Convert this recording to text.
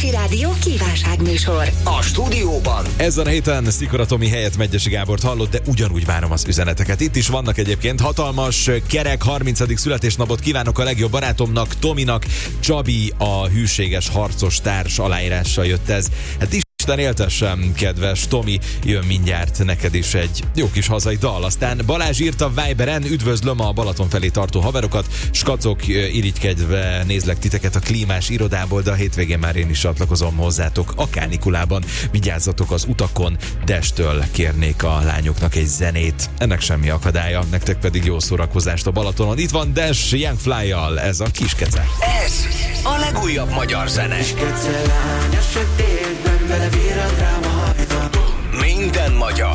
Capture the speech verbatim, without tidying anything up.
Petőfi Rádió kívánságműsor. A stúdióban ezen a héten Szikora Tomi helyett Megyesi Gábort hallott, de ugyanúgy várom az üzeneteket. Itt is vannak egyébként. Hatalmas kerek harmincadik születésnapot kívánok a legjobb barátomnak, Tominak. Csabi, a hűséges harcos társ aláírással jött ez. Hát Isten éltessem, kedves Tomi, jön mindjárt neked is egy jó kis hazai dal. Aztán Balázs írta Viberen, üdvözlöm a Balaton felé tartó haverokat, skacok, irigykedve nézlek titeket a klímás irodából, de a hétvégén már én is csatlakozom hozzátok a kánikulában. Vigyázzatok az utakon, destől kérnék a lányoknak egy zenét. Ennek semmi akadálya, nektek pedig jó szórakozást a Balatonon. Itt van Dash Young Fly-jal, ez a Kiskece. ez a legújabb magyar zene. Kiskece lány a sötétben, vele virrad rám a hajta. Minden magyar.